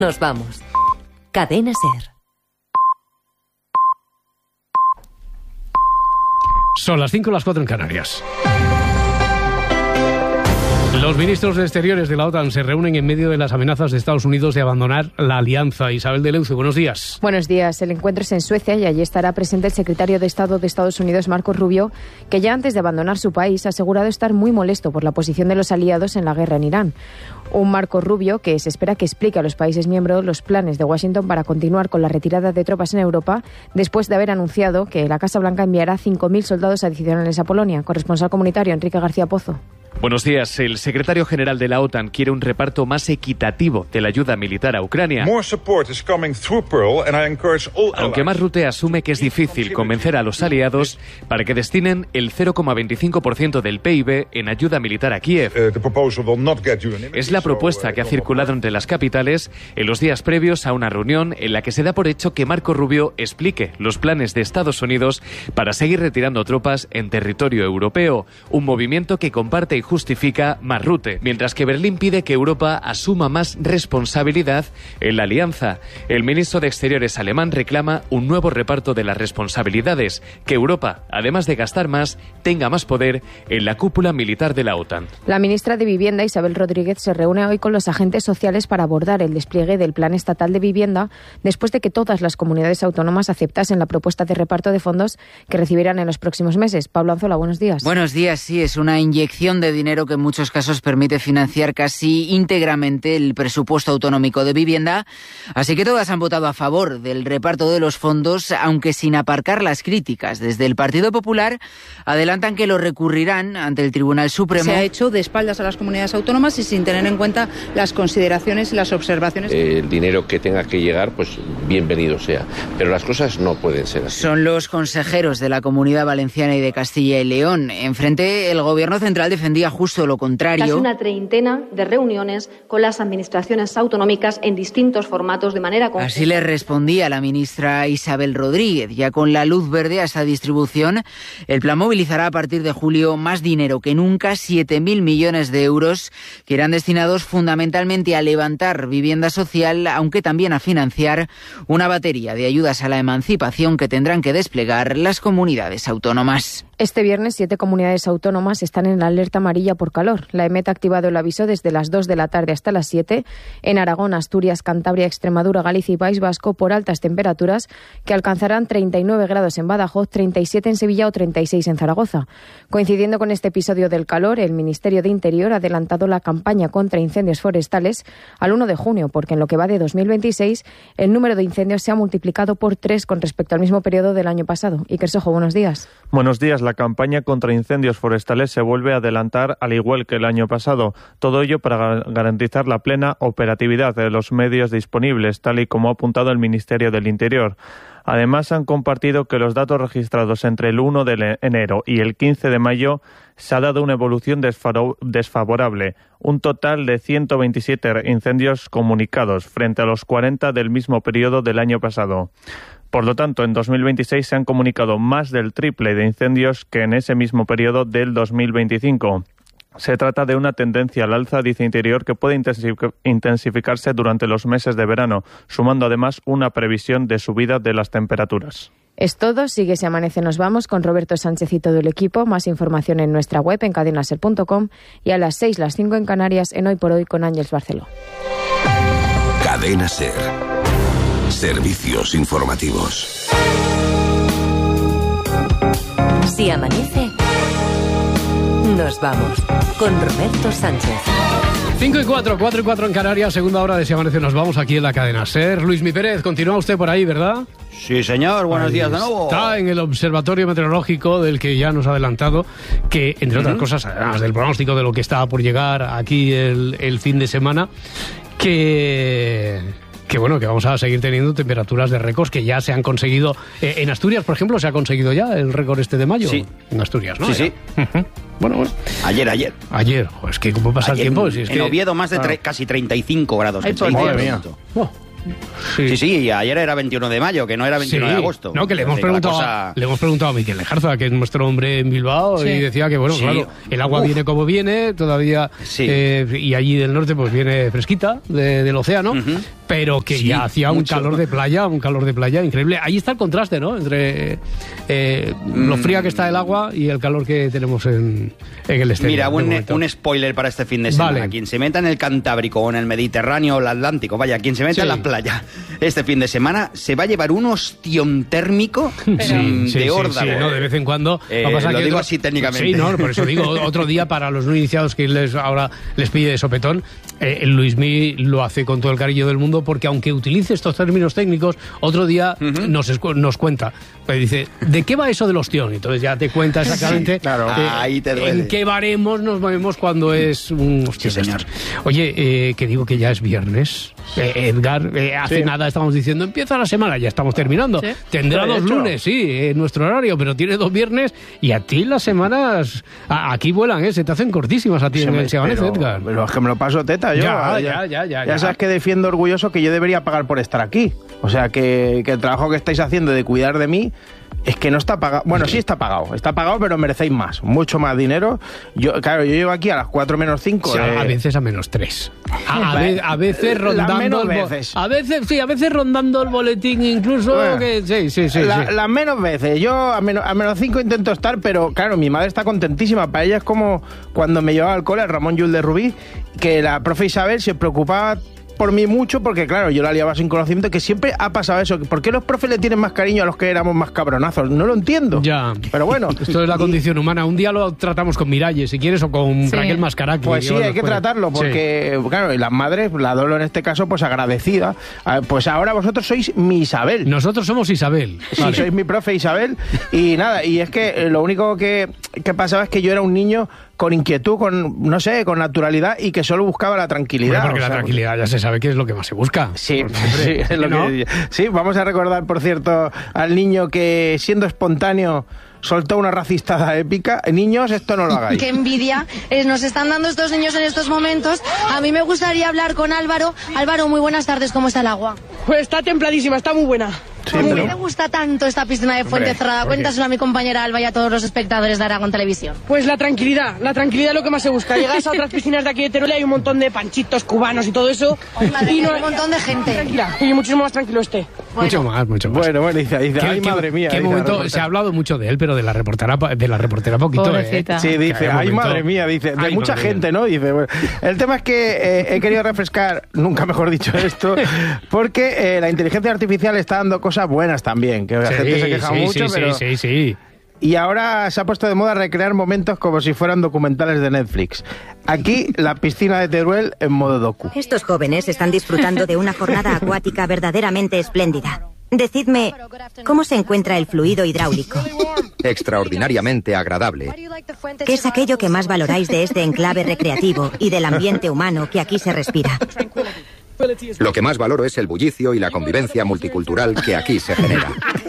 Nos vamos. Cadena SER. Son las 5, las 4 en Canarias. Los ministros de Exteriores de la OTAN se reúnen en medio de las amenazas de Estados Unidos de abandonar la alianza. Isabel de Leuce, buenos días. Buenos días. El encuentro es en Suecia y allí estará presente el secretario de Estado de Estados Unidos, Marco Rubio, que ya antes de abandonar su país ha asegurado estar muy molesto por la posición de los aliados en la guerra en Irán. Un Marco Rubio que se espera que explique a los países miembros los planes de Washington para continuar con la retirada de tropas en Europa, después de haber anunciado que la Casa Blanca enviará 5.000 soldados adicionales a Polonia. Corresponsal comunitario, Enrique García Pozo. Buenos días. El secretario general de la OTAN quiere un reparto más equitativo de la ayuda militar a Ucrania. Aunque Mark Rutte asume que es difícil convencer a los aliados para que destinen el 0,25% del PIB en ayuda militar a Kiev. Es la propuesta que ha circulado entre las capitales en los días previos a una reunión en la que se da por hecho que Marco Rubio explique los planes de Estados Unidos para seguir retirando tropas en territorio europeo, un movimiento que comparte y justifica Mark Rutte, mientras que Berlín pide que Europa asuma más responsabilidad en la alianza. El ministro de Exteriores alemán reclama un nuevo reparto de las responsabilidades, que Europa, además de gastar más, tenga más poder en la cúpula militar de la OTAN. La ministra de Vivienda, Isabel Rodríguez, se reúne hoy con los agentes sociales para abordar el despliegue del Plan Estatal de Vivienda, después de que todas las comunidades autónomas aceptasen la propuesta de reparto de fondos que recibirán en los próximos meses. Pablo Anzola, buenos días. Buenos días, sí, es una inyección de dinero que en muchos casos permite financiar casi íntegramente el presupuesto autonómico de vivienda, así que todas han votado a favor del reparto de los fondos, aunque sin aparcar las críticas. Desde el Partido Popular adelantan que lo recurrirán ante el Tribunal Supremo. Se ha hecho de espaldas a las comunidades autónomas y sin tener en cuenta las consideraciones y las observaciones. El dinero que tenga que llegar, pues bienvenido sea, pero las cosas no pueden ser así. Son los consejeros de la Comunidad Valenciana y de Castilla y León. Enfrente, el Gobierno central defendía justo lo contrario. Casi una treintena de reuniones con las administraciones autonómicas en distintos formatos de manera conjunta. Así le respondía la ministra Isabel Rodríguez. Ya con la luz verde a esta distribución, el plan movilizará a partir de julio más dinero que nunca, 7.000 millones de euros, que irán destinados fundamentalmente a levantar vivienda social, aunque también a financiar una batería de ayudas a la emancipación que tendrán que desplegar las comunidades autónomas. Este viernes, 7 comunidades autónomas están en la alerta amarilla por calor. La EMET ha activado el aviso desde las 2 de la tarde hasta las 7 en Aragón, Asturias, Cantabria, Extremadura, Galicia y País Vasco por altas temperaturas que alcanzarán 39 grados en Badajoz, 37 en Sevilla o 36 en Zaragoza. Coincidiendo con este episodio del calor, el Ministerio de Interior ha adelantado la campaña contra incendios forestales al 1 de junio, porque en lo que va de 2026 el número de incendios se ha multiplicado por 3 con respecto al mismo periodo del año pasado. Iker Sojo, buenos días. Buenos días. La campaña contra incendios forestales se vuelve a adelantar al igual que el año pasado. Todo ello para garantizar la plena operatividad de los medios disponibles, tal y como ha apuntado el Ministerio del Interior. Además, han compartido que los datos registrados entre el 1 de enero y el 15 de mayo se ha dado una evolución desfavorable. Un total de 127 incendios comunicados frente a los 40 del mismo periodo del año pasado. Por lo tanto, en 2026 se han comunicado más del triple de incendios que en ese mismo periodo del 2025. Se trata de una tendencia al alza, dice Interior, que puede intensificarse durante los meses de verano, sumando además una previsión de subida de las temperaturas. Es todo. Sigue Si Amanece Nos Vamos con Roberto Sánchez y todo el equipo. Más información en nuestra web en cadenaser.com y a las 6, las 5 en Canarias en Hoy por Hoy con Ángeles Barceló. Cadena SER. Servicios informativos. Si amanece, nos vamos con Roberto Sánchez. 5 y 4, 4 y 4 en Canarias, segunda hora de Si Amanece Nos Vamos aquí en la cadena SER. Luis Mi Pérez, continúa usted por ahí, ¿verdad? Sí, señor, buenos días de nuevo. Está en el Observatorio Meteorológico del que ya nos ha adelantado que, entre otras cosas, además del pronóstico de lo que está por llegar aquí el fin de semana, que bueno, que vamos a seguir teniendo temperaturas de récords que ya se han conseguido. En Asturias, por ejemplo, se ha conseguido ya el récord este de mayo. Sí. En Asturias, ¿no? Sí, sí. Bueno. Ayer. Es que ¿cómo pasa el tiempo? Si es en Oviedo más de casi 35 grados. Madre mía. Sí, y ayer era 21 de mayo, que no era 21 de agosto. No, que le hemos preguntado a Miquel Lejarza, que es nuestro hombre en Bilbao, y decía que, bueno, claro, el agua viene como viene, todavía, y allí del norte pues viene fresquita del océano, pero que ya hacía un calor de playa increíble. Ahí está el contraste, ¿no?, entre lo fría que está el agua y el calor que tenemos en el exterior. Mira, un spoiler para este fin de semana. Vale. Quien se meta en el Cantábrico o en el Mediterráneo o el Atlántico, vaya, quien se meta en la playa este fin de semana se va a llevar un ostión térmico de órdago. Sí, no, de vez en cuando. Lo digo así técnicamente. Sí, no, por eso digo, otro día para los no iniciados que ahora les pide de sopetón, el Luismi lo hace con todo el cariño del mundo, porque aunque utilice estos términos técnicos, otro día nos cuenta. Pues dice, ¿de qué va eso del ostión? Entonces ya te cuenta exactamente ahí te duele. en qué baremos nos movemos cuando es un ostión. Sí, señor. Oye, que digo que ya es viernes. Edgar, hace nada estábamos diciendo, empieza la semana, ya estamos terminando. Sí. Tendrá 2 lunes, en nuestro horario, pero tiene 2 viernes, y a ti las semanas aquí vuelan, se te hacen cortísimas a ti en el Se Amanece, Edgar. Pero es que me lo paso teta yo. Ya sabes que defiendo orgulloso que yo debería pagar por estar aquí. O sea, que el trabajo que estáis haciendo de cuidar de mí es que no está pagado. Bueno, sí está pagado, pero merecéis más, mucho más dinero. Yo llevo aquí a las 4 menos 5. O sea, a veces a menos 3. A veces rondando a veces rondando el boletín incluso. Bueno, sí. Las menos veces. Yo a menos 5 intento estar, pero claro, mi madre está contentísima. Para ella es como cuando me llevaba al cole, el Ramón Llull de Rubí, que la profe Isabel se preocupaba por mí mucho, porque claro, yo la liaba sin conocimiento, que siempre ha pasado eso. ¿Por qué los profes le tienen más cariño a los que éramos más cabronazos? No lo entiendo. Ya. Pero bueno. Esto es la condición humana. Un día lo tratamos con Miralles, si quieres, o con Raquel Mascaraki. Pues sí, hay que tratarlo, porque, claro, y las madres, la Dolo en este caso, pues agradecida. Pues ahora vosotros sois mi Isabel. Nosotros somos Isabel. Sí, vale. Sois mi profe Isabel. Y nada, y es que lo único que pasaba es que yo era un niño con inquietud, con naturalidad, y que solo buscaba la tranquilidad. Bueno, porque la tranquilidad ya se sabe que es lo que más se busca. Sí, es lo que, sí, vamos a recordar, por cierto, al niño que, siendo espontáneo, soltó una racistada épica. Niños, esto no lo hagáis. Qué envidia nos están dando estos niños en estos momentos. A mí me gustaría hablar con Álvaro. Álvaro, muy buenas tardes, ¿cómo está el agua? Pues está templadísima, está muy buena. Sí, ¿por qué te gusta tanto esta piscina de Fuente Cerrada? Cuéntaselo a mi compañera Alba y a todos los espectadores de Aragón Televisión. Pues la tranquilidad es lo que más se busca. Llegas a otras piscinas de aquí de Teruel y hay un montón de panchitos cubanos y todo eso. Y no hay un montón de gente. Tranquila, y muchísimo más tranquilo esté. Mucho más. Bueno, dice, ay, madre mía. ¿Qué momento? Se ha hablado mucho de él, pero de la reportera poquito. Sí, dice, ay, madre mía, dice, de mucha gente, ¿no? Dice, bueno, el tema es que he querido refrescar, nunca mejor dicho esto, porque la inteligencia artificial está dando cosas buenas también. Que la gente se queja mucho, pero... Sí. Y ahora se ha puesto de moda recrear momentos como si fueran documentales de Netflix. Aquí, la piscina de Teruel en modo docu. Estos jóvenes están disfrutando de una jornada acuática verdaderamente espléndida. Decidme, ¿cómo se encuentra el fluido hidráulico? Extraordinariamente agradable. ¿Qué es aquello que más valoráis de este enclave recreativo y del ambiente humano que aquí se respira? Lo que más valoro es el bullicio y la convivencia multicultural que aquí se genera.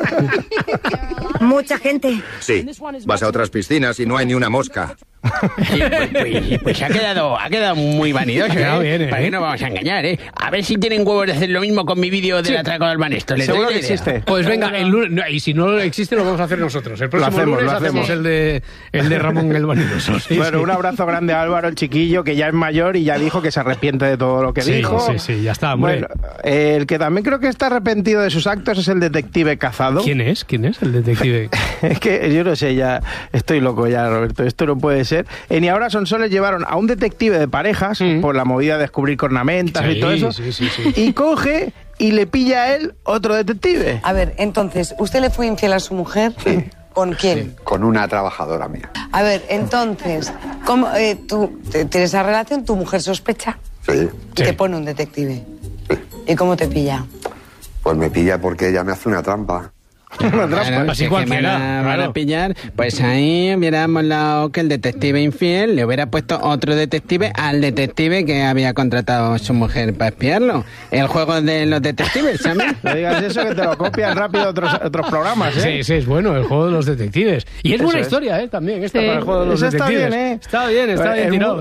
¿Mucha gente? Sí. Vas a otras piscinas y no hay ni una mosca. Pues ha quedado muy vanidoso, ¿eh? ¿Para qué nos vamos a engañar, eh? A ver si tienen huevos de hacer lo mismo con mi vídeo del atraco del Banesto. Seguro que existe. Pues venga, el lunes, y si no existe lo vamos a hacer nosotros. El próximo lunes hacemos el de Ramón el Vanidoso. Bueno, un abrazo grande a Álvaro, el chiquillo, que ya es mayor y ya dijo que se arrepiente de todo lo que dijo. Sí, ya está. Bueno, el que también creo que está arrepentido de sus actos es el detective Cazado. ¿Quién es el detective? Es que yo no sé, ya estoy loco ya, Roberto. Esto no puede ser. En Y ahora Sonsoles llevaron a un detective de parejas por la movida de descubrir cornamentas y todo eso. Y coge y le pilla a él otro detective. A ver, entonces, ¿usted le fue infiel a su mujer? Sí. ¿Con quién? Sí, con una trabajadora mía. A ver, entonces, ¿cómo, tú tienes esa relación? ¿Tu mujer sospecha? Sí. Y te pone un detective. Sí. ¿Y cómo te pilla? Pues me pilla porque ella me hace una trampa. Claro, así cualquiera van a pillar. Pues ahí hubiera molado que el detective infiel le hubiera puesto otro detective al detective que había contratado a su mujer para espiarlo. El juego de los detectives, ¿sabes? No digas eso, que te lo copian rápido otros programas, ¿eh? Sí, es bueno, el juego de los detectives. Y es buena historia, también, esta para el juego de los detectives. Está bien, Está bien tirado eso.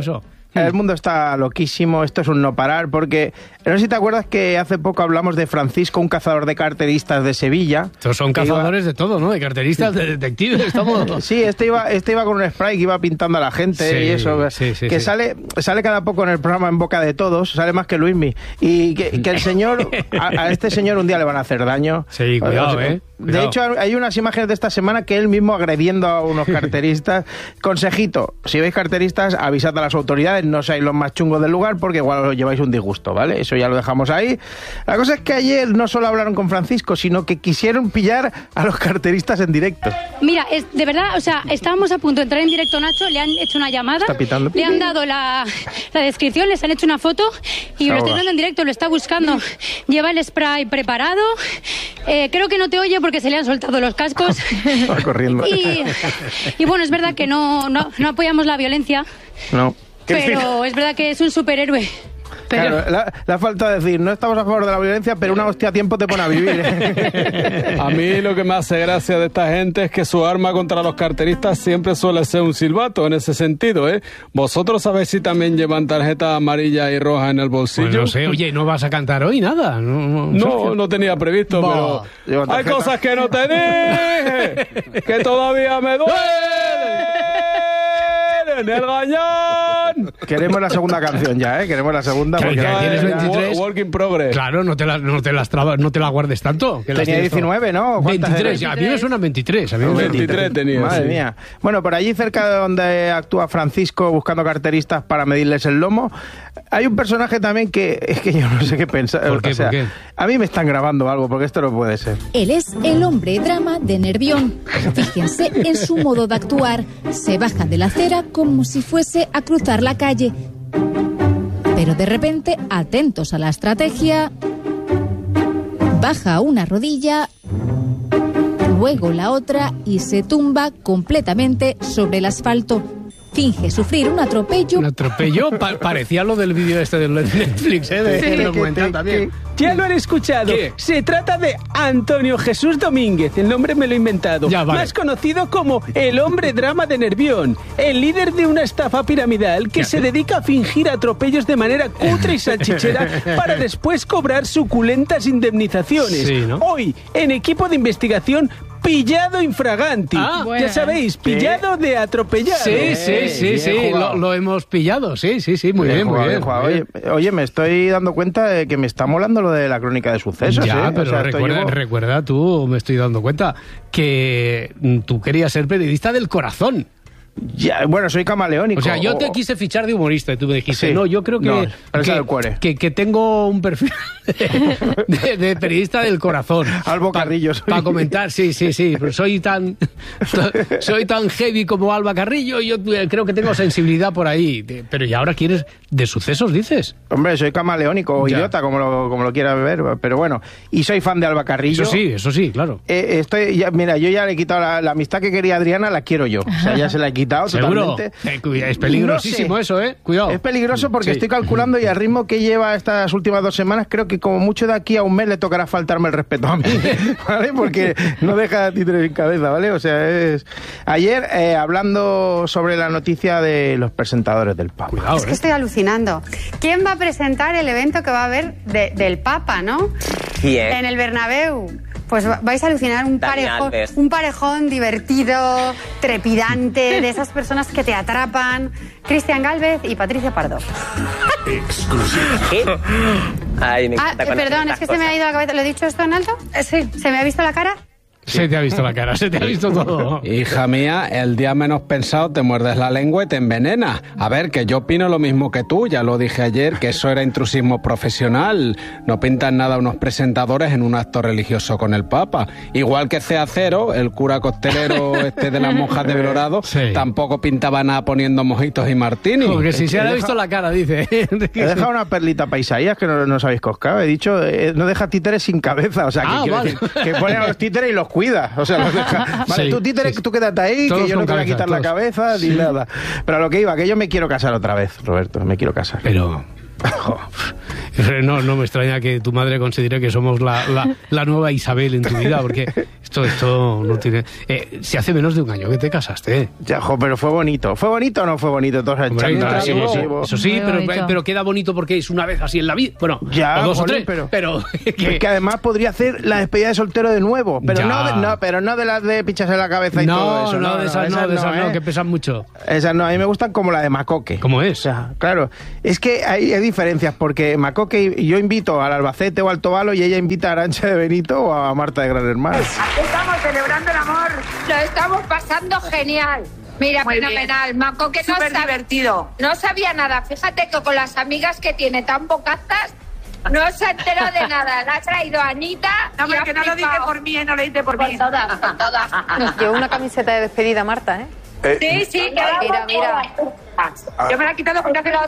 El mundo está loquísimo, esto es un no parar, porque no sé si te acuerdas que hace poco hablamos de Francisco, un cazador de carteristas de Sevilla. Estos son cazadores de todo, ¿no? De carteristas, de detectives, estamos... Sí, este iba con un spray que iba pintando a la gente y eso, que sale cada poco en el programa en boca de todos, sale más que Luismi, y que el señor, a este señor un día le van a hacer daño. Sí, cuidado, De hecho, hay unas imágenes de esta semana que él mismo agrediendo a unos carteristas. Consejito, si veis carteristas, avisad a las autoridades, no seáis los más chungos del lugar porque igual os lleváis un disgusto, ¿vale? Eso ya lo dejamos ahí. La cosa es que ayer no solo hablaron con Francisco, sino que quisieron pillar a los carteristas en directo. Mira, de verdad, o sea, estábamos a punto de entrar en directo, Nacho, le han hecho una llamada, está pitando. Le han dado la descripción, les han hecho una foto y lo estoy dando en directo, lo está buscando. Lleva el spray preparado, creo que no te oye porque se le han soltado los cascos. Va corriendo. Y bueno, es verdad que no apoyamos la violencia. No. Pero es verdad que es un superhéroe. Pero... Claro, la falta de decir, no estamos a favor de la violencia, pero una hostia a tiempo te pone a vivir. A mí lo que me hace gracia de esta gente es que su arma contra los carteristas siempre suele ser un silbato, en ese sentido, ¿eh? ¿Vosotros sabéis si también llevan tarjetas amarillas y rojas en el bolsillo? Pues no sé, oye, ¿no vas a cantar hoy nada? No tenía previsto, pero hay cosas que no te dije, que todavía me duelen en el gañán. Queremos la segunda canción ya, queremos la segunda. Porque tienes 23. Work in progress. Claro, no te la guardes tanto. Que tenía 19, ¿no? 23, a mí me suenan 23. A mí 23 tenía. Madre mía. Bueno, por allí cerca de donde actúa Francisco buscando carteristas para medirles el lomo, hay un personaje también que es que yo no sé qué pensar. ¿Por qué? ¿Por qué? A mí me están grabando algo, porque esto no puede ser. Él es el hombre drama de Nervión. Fíjense en su modo de actuar. Se baja de la acera como si fuese a cruzar la calle. Pero de repente, atentos a la estrategia, baja una rodilla, luego la otra y se tumba completamente sobre el asfalto. Finge sufrir un atropello. ¿Un atropello? Parecía lo del vídeo este de Netflix, de documental también. Ya lo han escuchado. ¿Qué? Se trata de Antonio Jesús Domínguez, el nombre me lo he inventado. Ya, vale. Más conocido como el hombre drama de Nervión, el líder de una estafa piramidal que se dedica a fingir atropellos de manera cutre y salchichera para después cobrar suculentas indemnizaciones. Sí, ¿no? Hoy, en equipo de investigación, pillado infraganti. Bueno. Ya sabéis, pillado de atropellado. Sí, lo hemos pillado. Sí, muy bien. Oye, me estoy dando cuenta de que me está molando lo de la crónica de sucesos. Ya, pero recuerda tú, me estoy dando cuenta, que tú querías ser periodista del corazón. Ya, bueno, soy camaleónico. O sea, yo te quise fichar de humorista y tú me dijiste, sí. no, yo creo que tengo un perfil de periodista del corazón. Albo Carrillo. Para comentar, sí. Pero soy tan heavy como Alba Carrillo y yo creo que tengo sensibilidad por ahí. Pero ¿y ahora quieres de sucesos, dices? Hombre, soy camaleónico o idiota, como lo quiera ver, pero bueno. Y soy fan de Alba Carrillo. Eso sí, claro. Mira, yo ya le he quitado la amistad que quería Adriana, la quiero yo. O sea, ya se la he quitado. ¿Seguro? Totalmente. Es peligrosísimo eso, Cuidado. Es peligroso porque estoy calculando y al ritmo que lleva estas últimas 2 semanas, creo que como mucho de aquí a un mes le tocará faltarme el respeto a mí, ¿vale? Porque no deja títere en cabeza, ¿vale? O sea, Ayer, hablando sobre la noticia de los presentadores del Papa. Cuidado, es que estoy alucinando. ¿Quién va a presentar el evento que va a haber del Papa, no? ¿Quién? En el Bernabéu. Pues vais a alucinar un parejón divertido, trepidante, de esas personas que te atrapan. Cristian Gálvez y Patricia Pardo. ¿Qué? Ay, me encanta perdón, es que se me ha ido la cabeza. ¿Lo he dicho esto en alto? Sí. ¿Se me ha visto la cara? Se te ha visto la cara, se te ha visto todo. Hija mía, el día menos pensado te muerdes la lengua y te envenenas. A ver, que yo opino lo mismo que tú, ya lo dije ayer, que eso era intrusismo profesional. No pintan nada unos presentadores en un acto religioso con el Papa. Igual que C.A. el cura costelero de las monjas de Belorado, tampoco pintaba nada poniendo mojitos y martini. Porque si se le ha visto la cara, dice. He dejado una perlita para Isaías que no os habéis coscado. He dicho, no deja títeres sin cabeza. O sea, que pone a los títeres y los cuida, o sea, los deja. Vale, tú títere, tú quédate ahí, todos que yo no te voy a quitar la cabeza ni nada. Pero a lo que iba, que yo me quiero casar otra vez, Roberto, me quiero casar. Pero No me extraña que tu madre considere que somos la nueva Isabel en tu vida, porque esto no tiene... si hace menos de un año que te casaste. Ya, pero fue bonito. ¿Fue bonito o no fue bonito? Eso sí, pero queda bonito porque es una vez así en la vida. Bueno, ya, o dos jolín, o tres, pero que además podría hacer la despedida de soltero de nuevo, pero no de las de pichas en la cabeza y todo eso. No, de esas no, que pesan mucho. Esas no, a mí me gustan como la de Macoque. ¿Cómo es? O sea, claro, es que hay diferencias, porque Macoque, yo invito al Albacete o al Tobalo y ella invita a Arantxa de Benito o a Marta de Gran Hermano. Aquí estamos celebrando el amor. Lo estamos pasando genial. Mira, muy fenomenal. Macoque no sabía, divertido. No sabía nada. Fíjate que con las amigas que tiene tan bocazas, no se enteró de nada. La ha traído Anita. No, porque no lo dice por mí, no lo dice por mí. Con todas. Nos llevó una camiseta de despedida, Marta, ¿eh? Sí, mira. Yo me la he quitado porque hace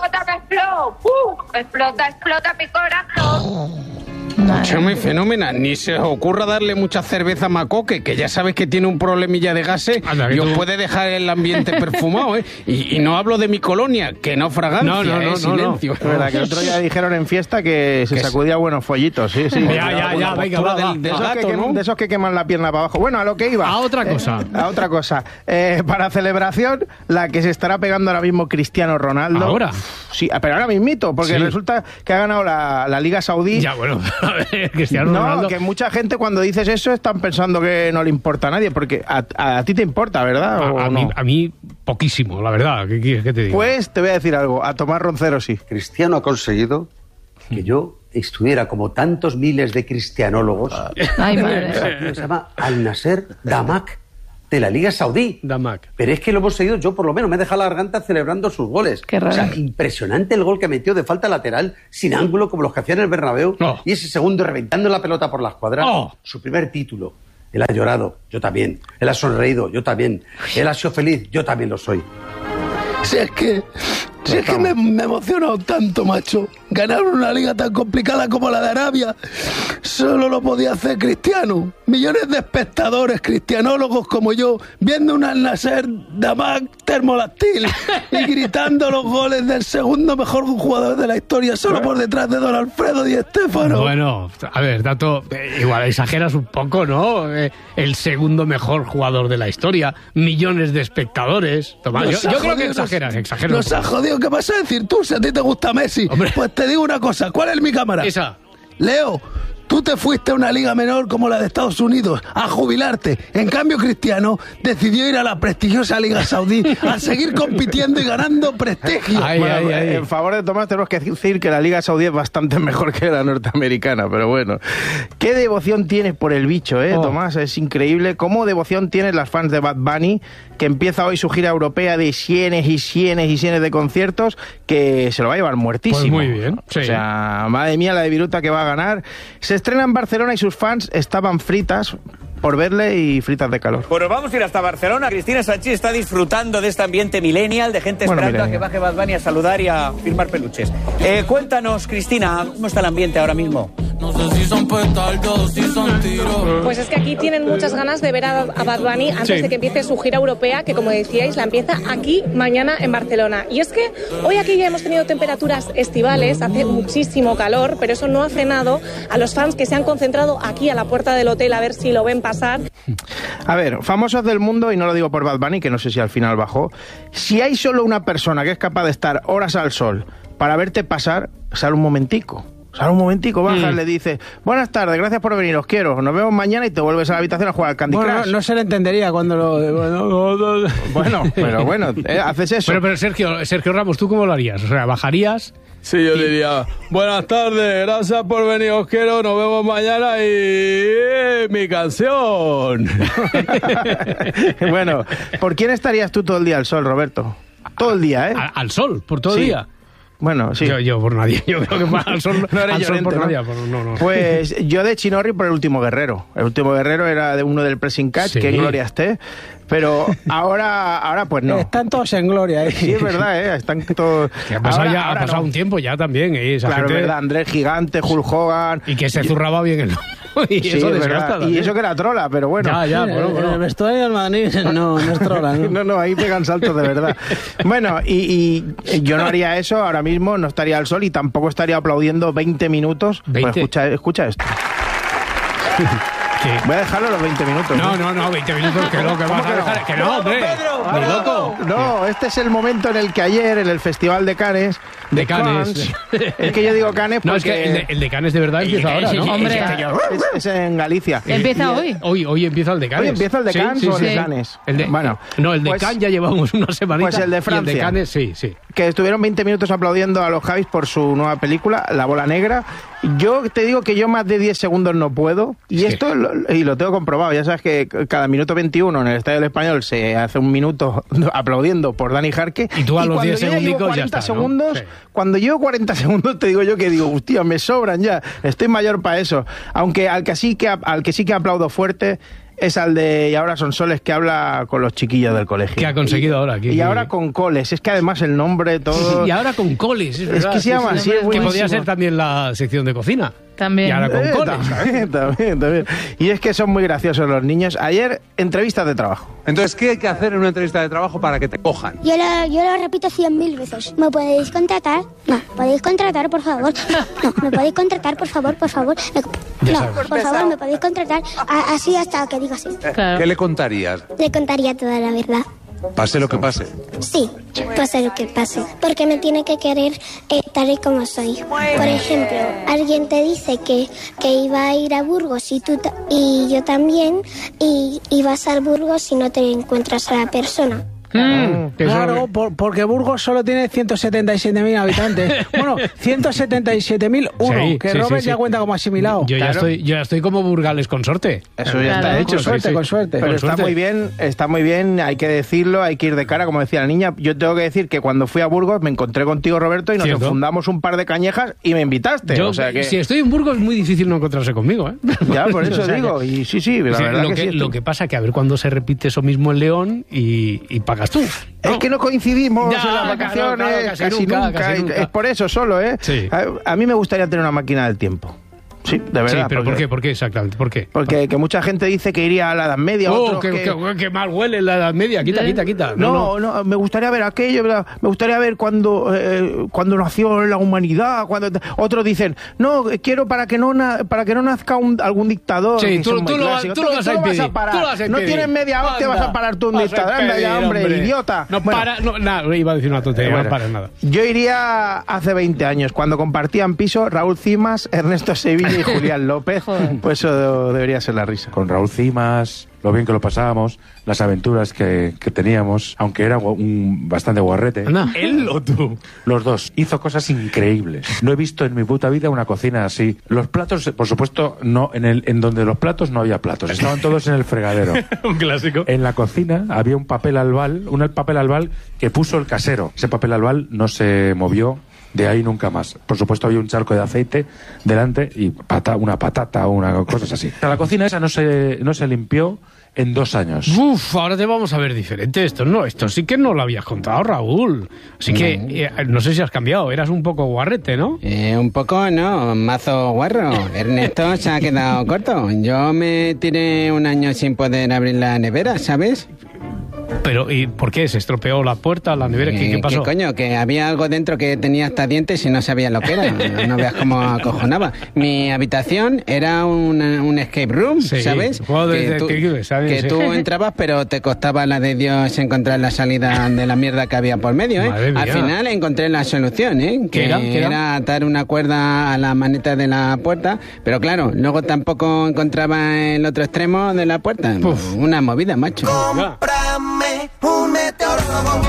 explota mi corazón. Muy fenomenal. Ni se os ocurra darle mucha cerveza a Macoque, que ya sabes que tiene un problemilla de gases y os puede dejar el ambiente perfumado, ¿eh? Y no hablo de mi colonia, que no fragancia, silencio. Es verdad que el otro día dijeron en fiesta que se sacudía buenos follitos, sí. Ya, venga, va. De esos que queman la pierna para abajo. Bueno, a lo que iba. A otra cosa. Para celebración, la que se estará pegando ahora mismo Cristiano Ronaldo. ¿Ahora? Sí, pero ahora mismito, porque resulta que ha ganado la Liga Saudí. Ya, bueno, Cristiano Ronaldo. No, que mucha gente cuando dices eso están pensando que no le importa a nadie, porque a ti te importa, ¿verdad? A mí poquísimo, la verdad. ¿Qué quieres que te diga? Pues te voy a decir algo, a Tomás Roncero sí. Cristiano ha conseguido que yo estuviera como tantos miles de cristianólogos. Ay, madre. Se llama Al-Nasser Damak, de la Liga Saudí. Damak. Pero es que lo hemos seguido, yo por lo menos me he dejado la garganta celebrando sus goles. Qué raro. O sea, impresionante el gol que metió de falta lateral, sin ángulo, como los que hacían en el Bernabéu. Y ese segundo reventando la pelota por la escuadra. Su primer título. Él ha llorado, yo también. Él ha sonreído, yo también. Él ha sido feliz, yo también lo soy. Si es que me he emocionado tanto, macho. Ganar una liga tan complicada como la de Arabia solo lo podía hacer Cristiano. Millones de espectadores cristianólogos como yo viendo un Al-Nasser Damak termoláctil y gritando los goles del segundo mejor jugador de la historia, solo por detrás de Don Alfredo Di Stéfano. Bueno, a ver, Tato, igual exageras un poco, ¿no? El segundo mejor jugador de la historia, millones de espectadores. Tomás, yo creo que exageras. Nos ha jodido. ¿Qué vas a decir tú si a ti te gusta Messi? Hombre. Pues te digo una cosa, ¿cuál es mi cámara? Esa. Leo, tú te fuiste a una liga menor como la de Estados Unidos a jubilarte. En cambio, Cristiano decidió ir a la prestigiosa Liga Saudí a seguir compitiendo y ganando prestigio. En favor de Tomás tenemos que decir que la Liga Saudí es bastante mejor que la norteamericana, pero bueno. ¿Qué devoción tienes por el bicho, Tomás? Es increíble. ¿Cómo devoción tienen las fans de Bad Bunny, que empieza hoy su gira europea de cienes y cienes de conciertos, que se lo va a llevar muertísimo? Pues muy bien. Sí. O sea, madre mía, la de Viruta que va a ganar. Se estrena en Barcelona y sus fans estaban fritas por verle y fritas de calor. Bueno, vamos a ir hasta Barcelona. Cristina Sanchís está disfrutando de este ambiente millennial, de gente esperando a que baje Bad Bunny a saludar y a firmar peluches. Cuéntanos, Cristina, ¿cómo está el ambiente ahora mismo? No sé si son petardos, si son tiros. Pues es que aquí tienen muchas ganas de ver a Bad Bunny antes de que empiece su gira europea, que como decíais, la empieza aquí mañana en Barcelona. Y es que hoy aquí ya hemos tenido temperaturas estivales, hace muchísimo calor, pero eso no ha frenado a los fans que se han concentrado aquí a la puerta del hotel a ver si lo ven pasar. A ver, famosos del mundo, y no lo digo por Bad Bunny, que no sé si al final bajó, si hay solo una persona que es capaz de estar horas al sol para verte pasar, sale un momentico. Bajas, le dices, buenas tardes, gracias por venir, os quiero, nos vemos mañana, y te vuelves a la habitación a jugar al Candy Crush. No se le entendería cuando lo... Bueno, haces eso. Pero Sergio Ramos, ¿tú cómo lo harías? O sea, ¿bajarías? Sí, yo diría, buenas tardes, gracias por venir, os quiero, nos vemos mañana y... mi canción. Bueno, ¿por quién estarías tú todo el día al sol, Roberto? Todo el día, ¿eh? ¿Al sol? ¿Por todo el día? Bueno, sí. Yo por nadie. Yo creo que al sol, no eres al sol por ¿no? nadie. No. Pues yo de Chinorri por El Último Guerrero. El Último Guerrero era de uno del Pressing Catch, que en gloria esté. Pero ahora pues no. Están todos en gloria, ¿eh? Sí, es verdad, Están todos... Que ha pasado un tiempo ya también, Esa claro, gente... es verdad. Andrés Gigante, Hulk Hogan... Y que se zurraba bien el... Y eso desgasta. Y eso que era trola, pero bueno. El vestuario del Madrid no es trola, ¿no? No, ahí pegan saltos de verdad. Bueno, y yo no haría eso ahora mismo, no estaría al sol y tampoco estaría aplaudiendo 20 minutos. 20. Pues escucha esto. ¿Qué? Voy a dejarlo los 20 minutos. No, 20 minutos, que no, que vas a dejar. Que no, hombre. Ni loco. No, este es el momento en el que ayer, en el Festival de Cannes. De Cannes. Es que yo digo Cannes porque... No, es que el de Cannes de verdad empieza ahora, ¿no? Hombre. Es en Galicia. Empieza hoy. Hoy empieza el de Cannes. ¿Hoy empieza el de Cannes o el de Cannes? Bueno, no, el de Cannes ya llevamos una semanita. Pues el de Francia. Y el de Cannes, sí. Que estuvieron 20 minutos aplaudiendo a los Javis por su nueva película, La Bola Negra. Yo te digo que yo más de 10 segundos no puedo. Y esto lo tengo comprobado. Ya sabes que cada minuto 21 en el Estadio del Español se hace un minuto aplaudiendo por Dani Jarque. Y tú a los 10 segundos ya está, segundos, ¿no? Sí. Cuando llevo 40 segundos te digo yo que digo, hostia, me sobran ya. Estoy mayor para eso. Aunque al que sí que aplaudo fuerte es al de Y ahora son soles, que habla con los chiquillos del colegio. ¿Qué ha conseguido ahora? Y ahora con coles. Es que además el nombre todo... Y ahora con coles. Es que se llama así. Que podría ser también la sección de cocina. También. Y ahora con coles. También. Y es que son muy graciosos los niños. Ayer, entrevistas de trabajo. Entonces, ¿qué hay que hacer en una entrevista de trabajo para que te cojan? Yo lo repito 100.000 veces. ¿Me podéis contratar? No. ¿Podéis contratar, por favor? No. ¿Me podéis contratar, por favor? Por favor. No, por favor, ¿me podéis contratar? Así hasta que diga así. Claro. ¿Qué le contarías? Le contaría toda la verdad. Pase lo que pase. Sí, pase lo que pase. Porque me tiene que querer tal y como soy. Por ejemplo, alguien te dice que iba a ir a Burgos y yo también, y vas al Burgos y no te encuentras a la persona. Claro, porque Burgos solo tiene 177.000 habitantes. Bueno, 177.001, sí, que Robert ya cuenta como asimilado. Yo ya estoy como Burgales Consorte. Eso ya está hecho. Con suerte. Pero está muy bien, hay que decirlo, hay que ir de cara, como decía la niña. Yo tengo que decir que cuando fui a Burgos me encontré contigo, Roberto, y nos enfundamos un par de cañejas y me invitaste. Si estoy en Burgos es muy difícil no encontrarse conmigo, ¿eh? Ya, por eso digo. Y sí, la verdad lo que pasa que a ver cuándo se repite eso mismo en León y pagas tú. Es que no coincidimos en las vacaciones, casi nunca. Es por eso solo, ¿eh? Sí. A mí me gustaría tener una máquina del tiempo. Sí, de verdad. Sí, pero ¿por qué exactamente? ¿Por qué? Porque que mucha gente dice que iría a la Edad Media. Que mal huele la Edad Media. Quita. No, me gustaría ver aquello. Me gustaría ver cuando nació la humanidad. Otros dicen, no, quiero para que no nazca algún dictador. Sí, tú lo vas a impedir. No tienes media hora, te vas a parar tú un dictador. Anda ya, hombre, idiota. No, iba a decir una tontería, no para nada. Yo iría hace 20 años, cuando compartían piso Raúl Cimas, Ernesto Sevilla y Julián López. Pues eso debería ser la risa. Con Raúl Cimas, lo bien que lo pasábamos, las aventuras que teníamos, aunque era bastante guarrete. ¿Él o tú? Los dos. Hizo cosas increíbles. No he visto en mi puta vida una cocina así. Los platos, por supuesto, no en donde los platos no había platos. Estaban todos en el fregadero. Un clásico. En la cocina había un papel albal que puso el casero. Ese papel albal no se movió de ahí nunca más. Por supuesto había un charco de aceite delante y una patata o una cosas así. La cocina esa no se limpió en 2 años. Ahora te vamos a ver diferente. Esto sí que no lo habías contado, Raúl. Así que no sé si has cambiado. Eras un poco guarrete, ¿no? Un poco, no. Mazo guarro. Ernesto se ha quedado corto. Yo me tiré 1 año sin poder abrir la nevera, ¿sabes? Pero, ¿y por qué? ¿Se estropeó la puerta, la nevera? ¿Qué pasó? ¿Qué coño? Que había algo dentro que tenía hasta dientes y no sabía lo que era. No veas cómo acojonaba. Mi habitación era un escape room, ¿sabes? Que tú entrabas, pero te costaba la de Dios encontrar la salida de la mierda que había por medio, ¿eh? Al final encontré la solución, ¿eh? Que era atar una cuerda a la maneta de la puerta, pero claro, luego tampoco encontraba el otro extremo de la puerta. Una movida, macho. Un meteorólogo.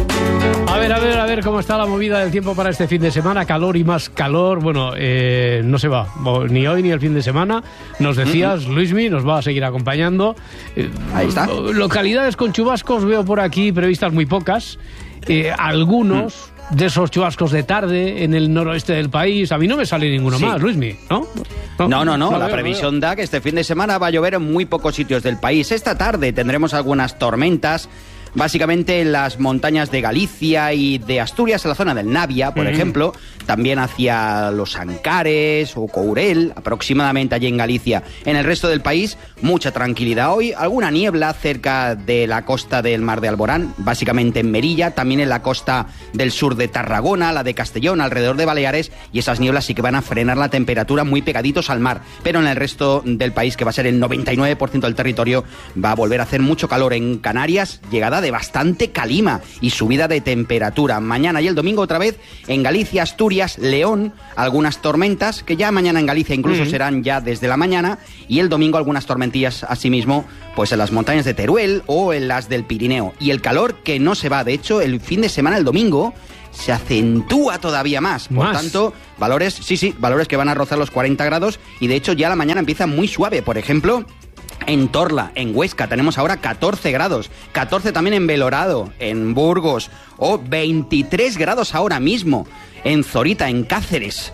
A ver cómo está la movida del tiempo para este fin de semana. Calor y más calor. Bueno, no se va ni hoy ni el fin de semana. Nos decías, Luismi, nos va a seguir acompañando. Ahí está. Localidades con chubascos veo por aquí previstas muy pocas. Algunos de esos chubascos de tarde en el noroeste del país. A mí no me sale ninguno más, Luismi, ¿no? No. La previsión da que este fin de semana va a llover en muy pocos sitios del país. Esta tarde tendremos algunas tormentas, básicamente en las montañas de Galicia y de Asturias, en la zona del Navia, por ejemplo, también hacia los Ancares o Courel, aproximadamente allí en Galicia. En el resto del país, mucha tranquilidad hoy, alguna niebla cerca de la costa del Mar de Alborán, básicamente en Merilla, también en la costa del sur de Tarragona, la de Castellón, alrededor de Baleares, y esas nieblas sí que van a frenar la temperatura muy pegaditos al mar, pero en el resto del país, que va a ser el 99% del territorio, va a volver a hacer mucho calor. En Canarias, llegada de bastante calima y subida de temperatura. Mañana y el domingo otra vez en Galicia, Asturias, León, algunas tormentas, que ya mañana en Galicia incluso serán ya desde la mañana, y el domingo algunas tormentillas asimismo, pues en las montañas de Teruel o en las del Pirineo. Y el calor que no se va, de hecho, el fin de semana, el domingo, se acentúa todavía más. Por tanto, valores que van a rozar los 40 grados, y de hecho ya la mañana empieza muy suave. Por ejemplo, en Torla, en Huesca, tenemos ahora 14 grados, 14 también en Belorado, en Burgos, o 23 grados ahora mismo en Zorita, en Cáceres.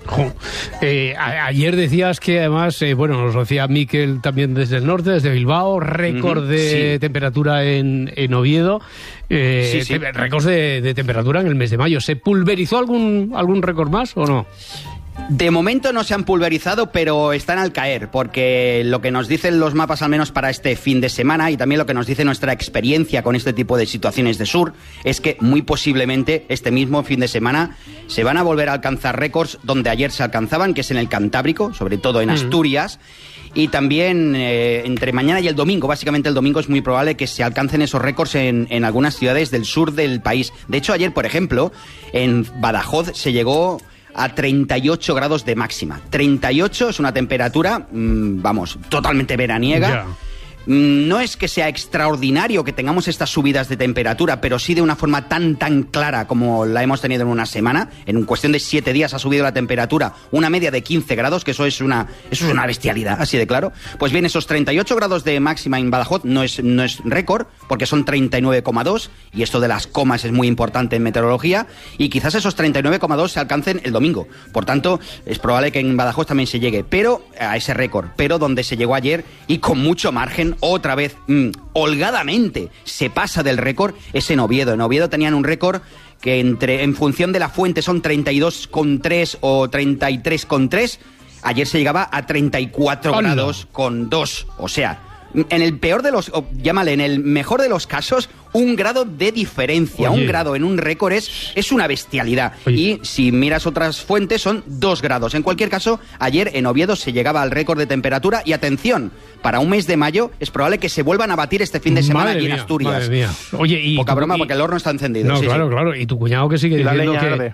Ayer decías que además, nos lo decía Miquel también desde el norte, desde Bilbao, récord de temperatura en Oviedo, récords de temperatura en el mes de mayo. ¿Se pulverizó algún récord más o no? De momento no se han pulverizado, pero están al caer, porque lo que nos dicen los mapas, al menos para este fin de semana, y también lo que nos dice nuestra experiencia con este tipo de situaciones de sur, es que muy posiblemente este mismo fin de semana se van a volver a alcanzar récords donde ayer se alcanzaban, que es en el Cantábrico, sobre todo en Asturias, y también entre mañana y el domingo. Básicamente el domingo es muy probable que se alcancen esos récords en algunas ciudades del sur del país. De hecho, ayer, por ejemplo, en Badajoz se llegó a 38 grados de máxima. 38 es una temperatura, totalmente veraniega. Yeah. No es que sea extraordinario que tengamos estas subidas de temperatura, pero sí de una forma tan clara como la hemos tenido en una semana. En cuestión de 7 días ha subido la temperatura una media de 15 grados, que eso es una bestialidad, así de claro. Pues bien, esos 38 grados de máxima en Badajoz no es récord, porque son 39,2, y esto de las comas es muy importante en meteorología, y quizás esos 39,2 se alcancen el domingo. Por tanto, es probable que en Badajoz también se llegue, pero a ese récord, pero donde se llegó ayer, y con mucho margen, otra vez, holgadamente, se pasa del récord, es en Oviedo. En Oviedo tenían un récord que en función de la fuente son 32,3 o 33,3. Ayer se llegaba a 34 grados con 2. O sea, en el peor de los, llámale, en el mejor de los casos, 1 grado de diferencia. 1 grado en un récord es una bestialidad. Y si miras otras fuentes son 2 grados. En cualquier caso, ayer en Oviedo se llegaba al récord de temperatura, y atención, para un mes de mayo es probable que se vuelvan a batir este fin de semana aquí en Asturias. Madre mía. Oye, y poca broma, porque el horno está encendido. No, claro. Y tu cuñado que sigue diciendo que...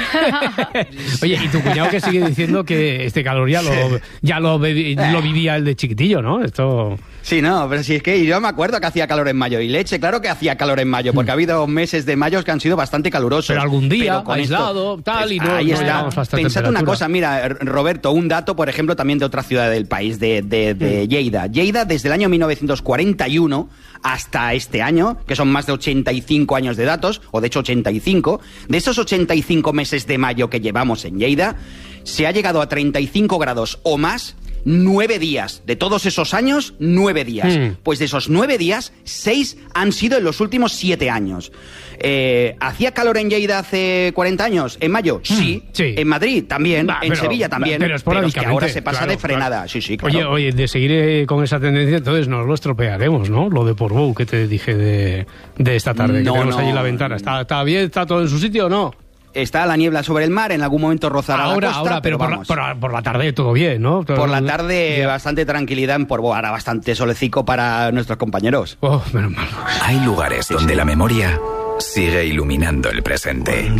Oye, y tu cuñado que sigue diciendo que este calor ya lo vivía el de chiquitillo, ¿no? Esto... Sí, no, pero si es que yo me acuerdo que hacía calor en mayo, y leche, claro que hacía calor en mayo, porque ha habido meses de mayo que han sido bastante calurosos. Pero algún día, aislado, y no... Ahí está. Pensad una cosa, mira, Roberto, un dato, por ejemplo, también de otra ciudad del país, de Lleida. Lleida, desde el año 1941 hasta este año, que son más de 85 años de datos, o de hecho 85, de esos 85 meses de mayo que llevamos en Lleida, se ha llegado a 35 grados o más 9 días. De todos esos años, 9 días. Pues de esos 9 días, 6 han sido en los últimos 7 años. ¿Hacía calor en Lleida hace 40 años? ¿En mayo? Sí. En Madrid también. En Sevilla también. Pero es que ahora se pasa de frenada. Claro. Sí, claro. Oye, de seguir con esa tendencia, entonces nos lo estropearemos, ¿no? Lo de Portbou que te dije de esta tarde, que tenemos allí en la ventana. ¿Está bien? ¿Está todo en su sitio o no? Está la niebla sobre el mar, en algún momento rozará la costa. Ahora, pero por la tarde todo bien, ¿no? Por la tarde bastante tranquilidad en Portbou, ahora bastante solecico para nuestros compañeros. Oh, menos mal. Hay lugares donde la memoria sigue iluminando el presente.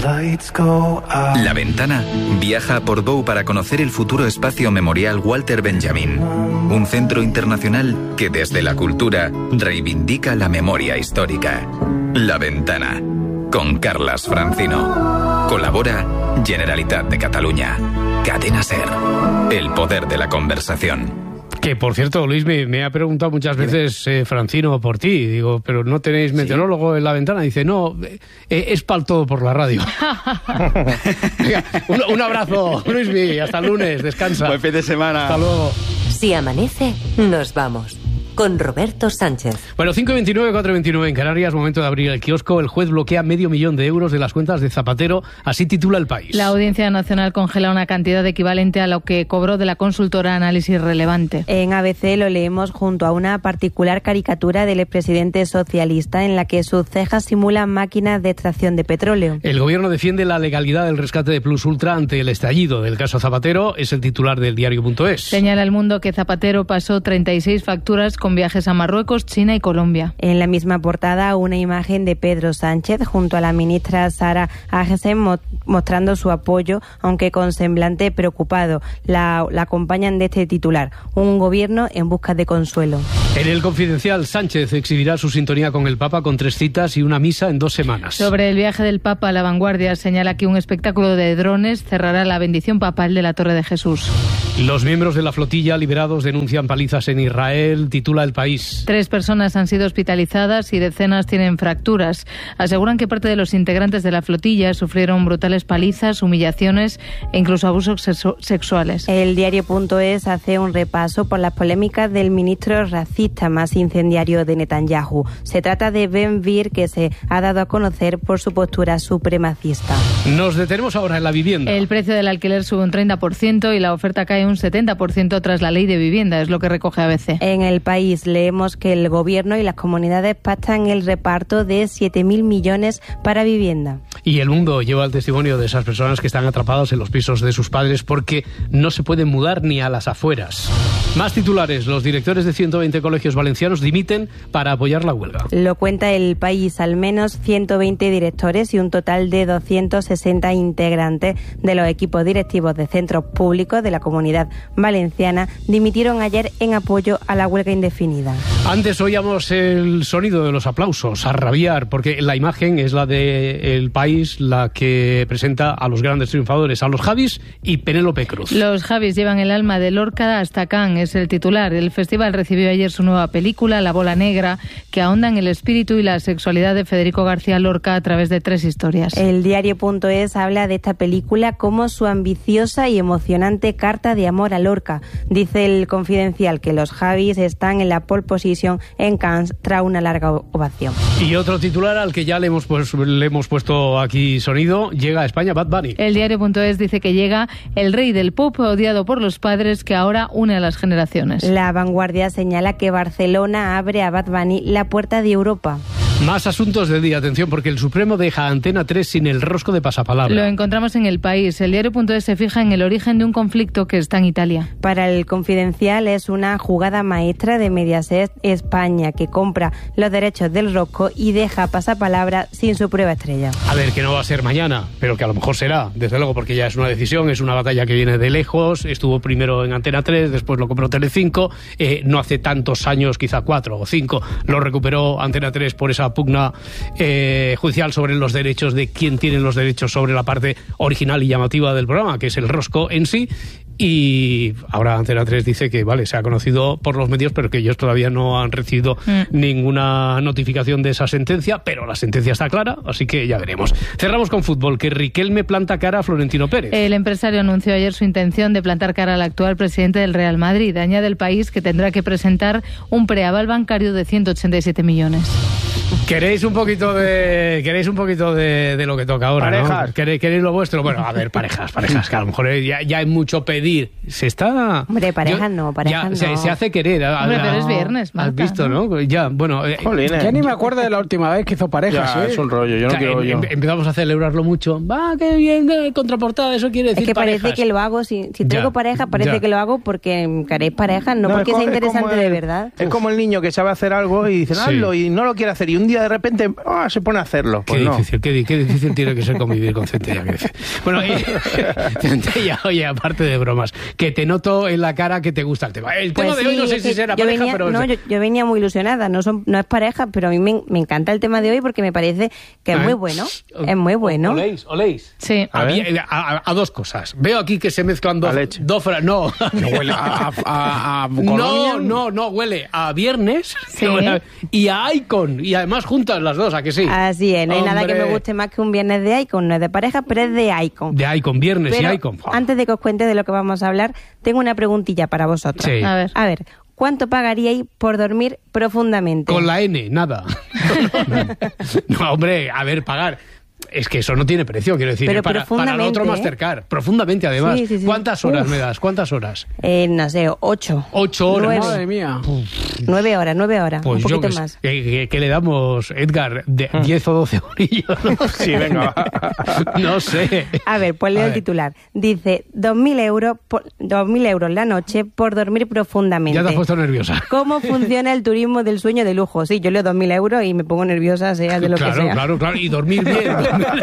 La Ventana viaja a Portbou para conocer el futuro espacio memorial Walter Benjamin, un centro internacional que desde la cultura reivindica la memoria histórica. La Ventana, con Carlas Francino. Colabora Generalitat de Cataluña. Cadena SER. El poder de la conversación. Que, por cierto, Luis, me ha preguntado muchas veces Francino por ti. Digo, ¿pero no tenéis meteorólogo en la ventana? Dice, no, es pa'l todo por la radio. Venga, un abrazo, Luis, hasta el lunes, descansa. Buen fin de semana. Hasta luego. Si amanece, nos vamos. con Roberto Sánchez. Bueno, 5:29, 4:29 en Canarias, momento de abrir el kiosco. El juez bloquea $500,000 de las cuentas de Zapatero, así titula El País. La Audiencia Nacional congela una cantidad equivalente a lo que cobró de la consultora Análisis Relevante. En ABC lo leemos junto a una particular caricatura del expresidente socialista en la que sus cejas simulan máquinas de extracción de petróleo. El gobierno defiende la legalidad del rescate de Plus Ultra ante el estallido del caso Zapatero, es el titular del diario.es. Señala El Mundo que Zapatero pasó 36 facturas con viajes a Marruecos, China y Colombia. En la misma portada, una imagen de Pedro Sánchez junto a la ministra Sara Agesen mostrando su apoyo, aunque con semblante preocupado. La acompañan de este titular: un gobierno en busca de consuelo. En El Confidencial, Sánchez exhibirá su sintonía con el Papa con 3 citas y una misa en 2 semanas. Sobre el viaje del Papa a La Vanguardia, señala que un espectáculo de drones cerrará la bendición papal de la Torre de Jesús. Los miembros de la flotilla liberados denuncian palizas en Israel, titula El País. 3 personas han sido hospitalizadas y decenas tienen fracturas. Aseguran que parte de los integrantes de la flotilla sufrieron brutales palizas, humillaciones e incluso abusos sexuales. El diario.es hace un repaso por las polémicas del ministro racista más incendiario de Netanyahu. Se trata de Ben Gvir, que se ha dado a conocer por su postura supremacista. Nos detenemos ahora en la vivienda. El precio del alquiler sube un 30% y la oferta cae un 70% tras la ley de vivienda, es lo que recoge ABC. En El País leemos que el gobierno y las comunidades pactan el reparto de 7.000 millones para vivienda. Y El Mundo lleva el testimonio de esas personas que están atrapadas en los pisos de sus padres porque no se pueden mudar ni a las afueras. Más titulares: los directores de 120 colegios valencianos dimiten para apoyar la huelga. Lo cuenta El País. Al menos 120 directores y un total de 260 integrantes de los equipos directivos de centros públicos de la Comunidad Valenciana dimitieron ayer en apoyo a la huelga indefinida. Antes oíamos el sonido de los aplausos, a rabiar, porque la imagen es la de El País, la que presenta a los grandes triunfadores, a los Javis y Penélope Cruz. Los Javis llevan el alma de Lorca hasta Cannes, es el titular. El festival recibió ayer su nueva película, La Bola Negra, que ahonda en el espíritu y la sexualidad de Federico García Lorca a través de 3 historias. El diario.es habla de esta película como su ambiciosa y emocionante carta de amor a Lorca. Dice El Confidencial que los Javis están en la pole position en Cannes tras una larga ovación. Y otro titular al que ya le hemos puesto aquí sonido: llega a España Bad Bunny. El diario.es dice que llega el rey del pop odiado por los padres que ahora une a las generaciones. La Vanguardia señala que Barcelona abre a Bad Bunny la puerta de Europa. Más asuntos del día, atención, porque el Supremo deja a Antena 3 sin el rosco de pasapalabra. Lo encontramos en El País. El diario.es se fija en el origen de un conflicto que está en Italia. Para El Confidencial es una jugada maestra de Mediaset España, que compra los derechos del rosco y deja pasapalabra sin su prueba estrella. A ver, que no va a ser mañana, pero que a lo mejor será, desde luego, porque ya es una decisión, es una batalla que viene de lejos. Estuvo primero en Antena 3, después lo compró Telecinco, no hace tantos años, quizá 4 o 5, lo recuperó Antena 3 por esa pugna judicial sobre los derechos de quién tiene los derechos sobre la parte original y llamativa del programa, que es el rosco en sí. Y ahora Antena 3 dice que vale, se ha conocido por los medios, pero que ellos todavía no han recibido ninguna notificación de esa sentencia, pero la sentencia está clara, así que ya veremos. Cerramos con fútbol, que Riquelme planta cara a Florentino Pérez. El empresario anunció ayer su intención de plantar cara al actual presidente del Real Madrid. Añade El País que tendrá que presentar un preaval bancario de 187 millones. ¿Queréis un poquito de lo que toca ahora? Parejas. ¿No? ¿Queréis lo vuestro? Bueno, a ver, parejas, que a lo mejor ya es mucho pedir. Se está... Hombre, parejas no. Se hace querer. Hombre, pero es viernes, Marta, has visto, ¿no? Ya, bueno... Ya ni me acuerdo de la última vez que hizo parejas. Ya, es un rollo, yo no quiero yo. Empezamos a celebrarlo mucho. Va, qué bien, contraportada, eso quiere decir es que parejas. Parece que lo hago, si traigo pareja, parece que lo hago porque queréis parejas, no porque sea interesante de verdad. Es como el niño que sabe hacer algo y dicen, hazlo, y no lo quiere hacer, y un día de repente se pone a hacerlo. Pues qué difícil tiene que ser convivir con Centella. Bueno, Centella, oye, aparte de bromas, que te noto en la cara que te gusta el tema. El tema de hoy no sé si será pareja, pero... No, yo venía muy ilusionada, no es pareja, pero a mí me encanta el tema de hoy porque me parece que es muy bueno. Es muy bueno. ¿Oléis? Sí. A dos cosas. Veo aquí que se mezclan dos frases. No. ¿No huele a No, huele a viernes y a Icon. Y además juntas las dos, ¿a que sí? Así es, no hay nada que me guste más que un viernes de Icon. No es de pareja, pero es de Icon. De Icon, viernes pero y Icon. Antes de que os cuente de lo que vamos a hablar, tengo una preguntilla para vosotros. Sí. A ver, ¿cuánto pagaríais por dormir profundamente? Con la N, nada. No, hombre, a ver, pagar. Es que eso no tiene precio, quiero decir. Pero para el otro Mastercard. Profundamente, además. Sí. ¿Cuántas horas me das? ¿Cuántas horas? No sé, 8. 8 horas. 9. Madre mía. 9 horas. Pues un poquito más. ¿Qué le damos, Edgar? ¿10 o 12 orillos? ¿No? Sí, venga. No sé. A ver, pues leo el titular. Dice, 2.000 euros la noche por dormir profundamente. Ya te has puesto nerviosa. ¿Cómo funciona el turismo del sueño de lujo? Sí, yo leo 2.000 euros y me pongo nerviosa, sea de lo que sea. Claro. Y dormir bien.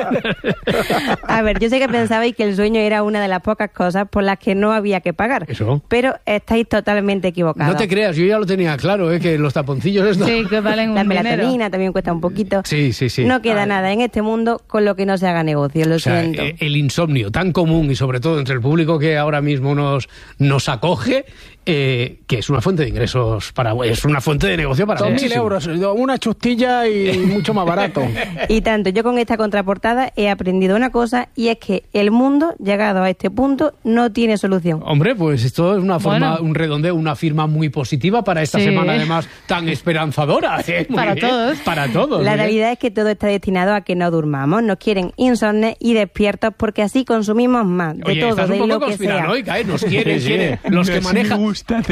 A ver, yo sé que pensabais que el sueño era una de las pocas cosas por las que no había que pagar. Eso. Pero estáis totalmente equivocados. No te creas, yo ya lo tenía claro, que los taponcillos estos... Sí, que valen un La dinero. melatonina también cuesta un poquito. Sí. No queda nada en este mundo con lo que no se haga negocio, lo siento. El insomnio tan común y sobre todo entre el público que ahora mismo nos acoge, que es una fuente de ingresos es una fuente de negocio para 2.000 euros, una chustilla y mucho más barato. Y tanto, yo con esta contraportada he aprendido una cosa, y es que el mundo, llegado a este punto, no tiene solución. Hombre, pues esto es una forma, un redondeo, una firma muy positiva para esta semana, además, tan esperanzadora. Para todos. La realidad es que todo está destinado a que no durmamos. Nos quieren insomnes y despiertos porque así consumimos más de todo, estás de un poco lo que sea. conspiranoica, Nos quieren. Los que manejan...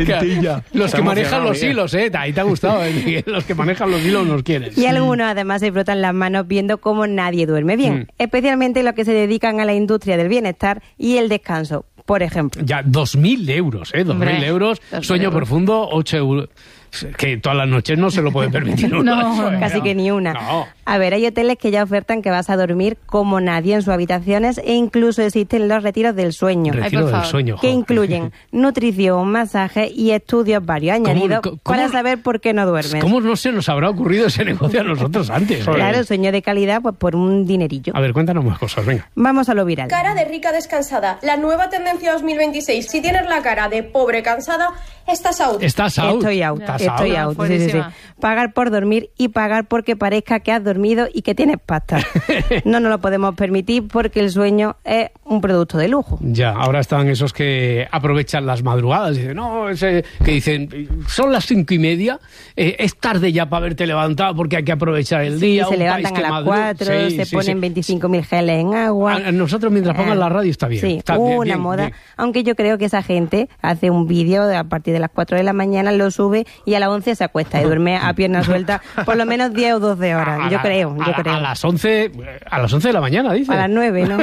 Los que manejan los hilos, ahí te ha gustado. Los que manejan los hilos nos quieren. Y algunos además se frotan las manos viendo cómo nadie duerme bien. Especialmente los que se dedican a la industria del bienestar y el descanso, por ejemplo. Ya, 2.000 euros, 2.000 euros, sueño profundo, 8 euros. Que todas las noches no se lo puede permitir uno. No, casi que ni una. No. A ver, hay hoteles que ya ofertan que vas a dormir como nadie en sus habitaciones, e incluso existen los retiros del sueño. Que incluyen nutrición, masaje y estudios varios añadidos para saber por qué no duermes. ¿Cómo no se nos habrá ocurrido ese negocio a nosotros antes? Claro, sueño de calidad, pues por un dinerillo. A ver, cuéntanos más cosas, venga. Vamos a lo viral. Cara de rica descansada, la nueva tendencia 2026. Si tienes la cara de pobre cansada, estás out. Estás out. Estoy out. Sí. Pagar por dormir y pagar porque parezca que has dormido y que tienes pasta. No nos lo podemos permitir porque el sueño es un producto de lujo. Ya, ahora están esos que aprovechan las madrugadas. Dicen, que dicen, son las 5:30, es tarde ya para haberte levantado porque hay que aprovechar el día. Se levantan a las 4, se ponen 25.000 geles en agua. A nosotros mientras pongan la radio está bien. Sí, está una moda. Bien. Aunque yo creo que esa gente hace un vídeo a partir de las 4 de la mañana, lo sube y a las 11 se acuesta y duerme a pierna suelta por lo menos 10 o 12 horas. Yo creo. A las 11 de la mañana, dice. A las 9, ¿no?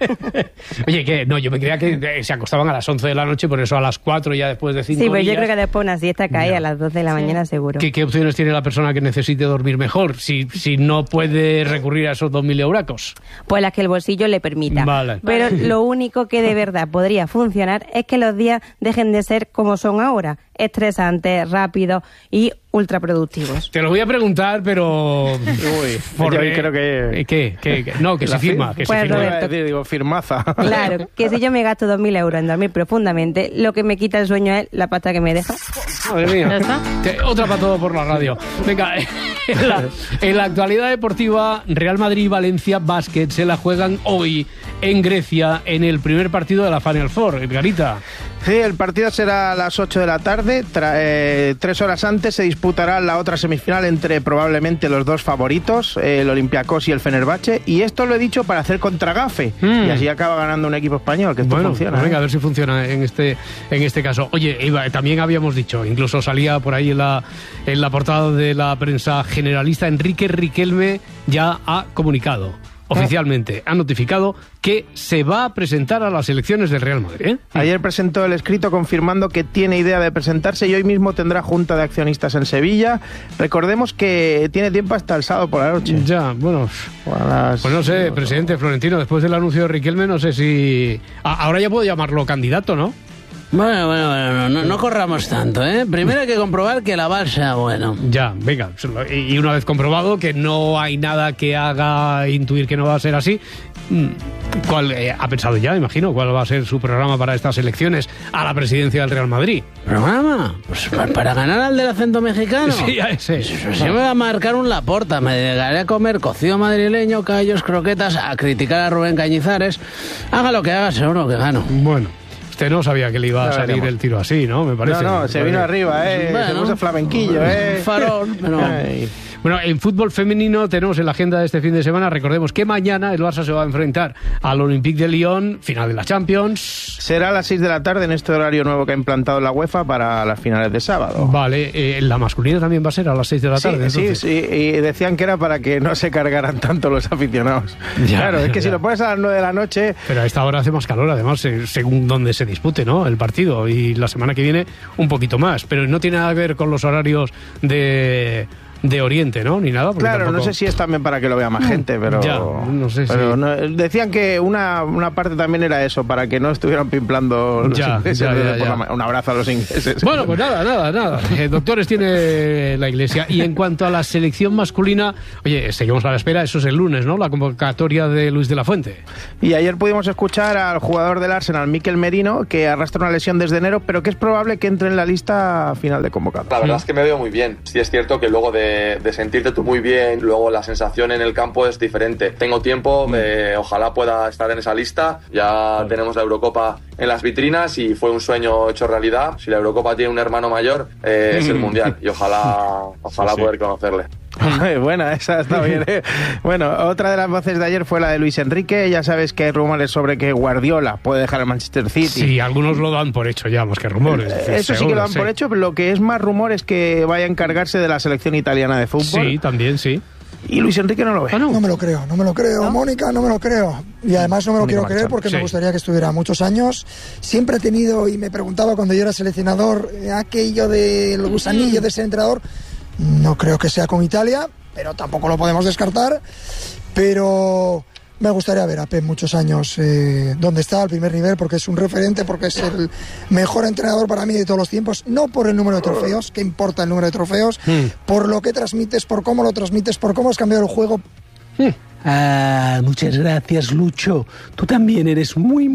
Oye, que no, yo me creía que se acostaban a las 11 de la noche, por eso a las 4 ya después de 5 Sí, pues yo creo que después una siesta cae a las 12 de la mañana seguro. ¿Qué opciones tiene la persona que necesite dormir mejor si no puede recurrir a esos 2.000 euracos? Pues las que el bolsillo le permita. Vale. Pero lo único que de verdad podría funcionar es que los días dejen de ser como son ahora, estresantes, rápidos y ultraproductivos. Te lo voy a preguntar, pero... creo que... ¿Qué? No, que se firma. Que pues se firma. Roberto, digo, firmaza. Claro, que si yo me gasto 2.000 euros en dormir profundamente, lo que me quita el sueño es la pasta que me deja. Madre mía. Otra para todo por la radio. Venga, en la actualidad deportiva, Real Madrid y Valencia Basket se la juegan hoy en Grecia en el primer partido de la Final Four. Edgarita. Sí, el partido será a las 8 de la tarde. 3 horas antes se disputará la otra semifinal entre probablemente los dos favoritos, el Olympiacos y el Fenerbahce. Y esto lo he dicho para hacer contragafe. Y así acaba ganando un equipo español, que esto funciona. Pues venga, a ver si funciona en este caso. Oye, Eva, también habíamos dicho, incluso salía por ahí en la portada de la prensa generalista, Enrique Riquelme ya ha comunicado. Oficialmente ha notificado que se va a presentar a las elecciones del Real Madrid. Ayer presentó el escrito confirmando que tiene idea de presentarse y hoy mismo tendrá junta de accionistas en Sevilla. Recordemos que tiene tiempo hasta el sábado por la noche. Ya, bueno, pues no sé, presidente Florentino, después del anuncio de Riquelme, no sé si... Ahora ya puedo llamarlo candidato, ¿no? Bueno, no corramos tanto, ¿eh? Primero hay que comprobar que el aval sea bueno. Ya, venga. Y una vez comprobado que no hay nada que haga intuir que no va a ser así, ¿cuál ha pensado ya, imagino, cuál va a ser su programa para estas elecciones a la presidencia del Real Madrid? ¿Programa? Pues para ganar al del acento mexicano. Sí, a ese. Yo me voy a marcar un Laporta, me dedicaré a comer cocido madrileño, callos, croquetas, a criticar a Rubén Cañizares. Haga lo que haga, seguro que gano. Bueno. Usted no sabía que le iba a salir el tiro así, ¿no? Me parece. No, se vino arriba, se puso flamenquillo, farol. Bueno, en fútbol femenino tenemos en la agenda de este fin de semana, recordemos que mañana el Barça se va a enfrentar al Olympique de Lyon, final de la Champions. Será a las 6 de la tarde en este horario nuevo que ha implantado la UEFA para las finales de sábado. Vale, la masculina también va a ser a las 6 de la tarde. Sí, y decían que era para que no se cargaran tanto los aficionados. Claro, es que si lo pones a las 9 de la noche... Pero a esta hora hace más calor, además, según donde se dispute, ¿no?, el partido, y la semana que viene un poquito más, pero no tiene nada que ver con los horarios de Oriente, ¿no? Ni nada. Claro, no sé si es también para que lo vea más gente, pero... Ya, no sé si... decían que una parte también era eso, para que no estuvieran pimplando los ingleses. Un abrazo a los ingleses. Bueno, pues nada. Doctores tiene la Iglesia. Y en cuanto a la selección masculina, oye, seguimos a la espera, eso es el lunes, ¿no?, la convocatoria de Luis de la Fuente. Y ayer pudimos escuchar al jugador del Arsenal, Mikel Merino, que arrastra una lesión desde enero, pero que es probable que entre en la lista final de convocados. La verdad es que me veo muy bien. Sí es cierto que luego de sentirte tú muy bien, luego la sensación en el campo es diferente. Tengo tiempo, ojalá pueda estar en esa lista. Ya tenemos la Eurocopa en las vitrinas y fue un sueño hecho realidad. Si la Eurocopa tiene un hermano mayor, es el Mundial, y ojalá poder conocerle. Buena, esa está bien, ¿eh? Bueno, otra de las voces de ayer fue la de Luis Enrique. Ya sabes que hay rumores sobre que Guardiola puede dejar el Manchester City. Sí, algunos lo dan por hecho ya, más que rumores. Eso sí que lo dan por hecho, pero lo que es más rumor es que vaya a encargarse de la selección italiana de fútbol. Sí, también, sí. Y Luis Enrique no lo ve. No me lo creo, ¿no? Mónica, no me lo creo. Y además no me lo quiero creer porque me gustaría que estuviera muchos años. Siempre he tenido, y me preguntaba cuando yo era seleccionador, aquello del gusanillo de ser entrenador. No creo que sea con Italia, pero tampoco lo podemos descartar. Pero me gustaría ver a Pep muchos años donde está, al primer nivel, porque es un referente, porque es el mejor entrenador para mí de todos los tiempos. No por el número de trofeos, que importa el número de trofeos, por lo que transmites, por cómo lo transmites, por cómo has cambiado el juego. Muchas gracias, Lucho. Tú también eres muy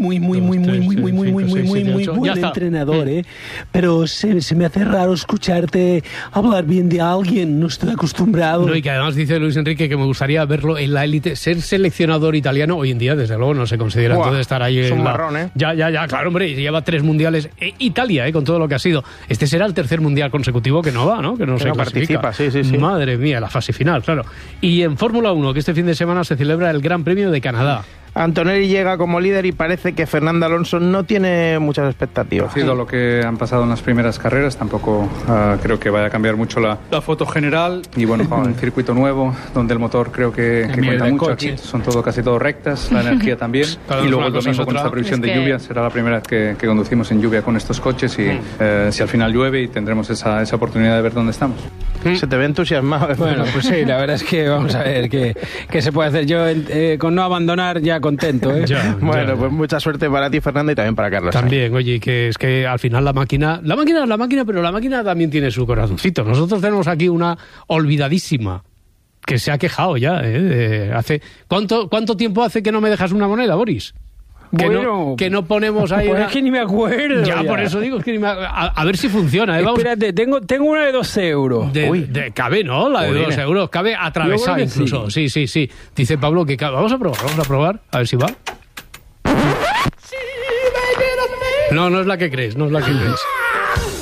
buen entrenador, ¿eh? Pero se me hace raro escucharte hablar bien de alguien, no estoy acostumbrado. No, y que además dice Luis Enrique que me gustaría verlo en la élite. Ser seleccionador italiano hoy en día, desde luego, no se considera. Entonces estar ahí es un marrón, ¿eh? Ya, claro, hombre, lleva 3 mundiales. Italia, con todo lo que ha sido. Este será el tercer mundial consecutivo que no va, ¿no? Que no se participa, sí. Madre mía, la fase final, claro. Y en Fórmula 1, que este fin de semana se celebra el Gran Premio de Canadá. Antonelli llega como líder y parece que Fernando Alonso no tiene muchas expectativas. Ha sido lo que han pasado en las primeras carreras, tampoco creo que vaya a cambiar mucho la foto general. Y bueno, un circuito nuevo donde el motor creo que cuenta mucho. Aquí son casi todo rectas, la energía también. Y luego el domingo con esta previsión de lluvia, será la primera vez que conducimos en lluvia con estos coches y si al final llueve y tendremos esa oportunidad de ver dónde estamos. Se te ve entusiasmado. Bueno, pues sí, la verdad es que vamos a ver qué se puede hacer. Yo con no abandonar ya contento, ¿eh? Bueno, pues mucha suerte para ti, Fernando, y también para Carlos. También, oye, que es que al final la máquina, pero la máquina también tiene su corazoncito. Nosotros tenemos aquí una olvidadísima que se ha quejado ya, hace ¿cuánto tiempo hace que no me dejas una moneda, Boris? Que no ponemos ahí. Pues es que ni me acuerdo. Ya, por eso digo, es que ni me a ver si funciona. Espérate, tengo una de 2 euros. Cabe, ¿no? La de 2 euros. Cabe atravesar incluso. Sí. Dice Pablo que vamos a probar. A ver si va. No es la que crees,